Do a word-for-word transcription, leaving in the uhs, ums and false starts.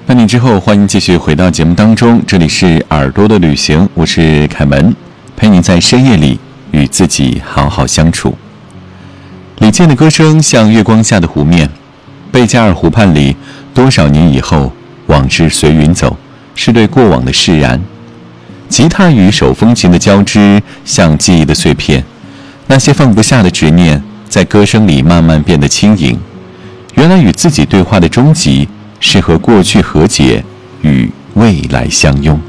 半点之后，欢迎继续回到节目当中，这里是耳朵的旅行，我是凯门，陪你在深夜里与自己好好相处。李健的歌声像月光下的湖面，贝加尔湖畔里，多少年以后，往事随云走，是对过往的释然。吉他与手风琴的交织，像记忆的碎片，那些放不下的执念，在歌声里慢慢变得轻盈。原来与自己对话的终极，是和过去和解，与未来相拥。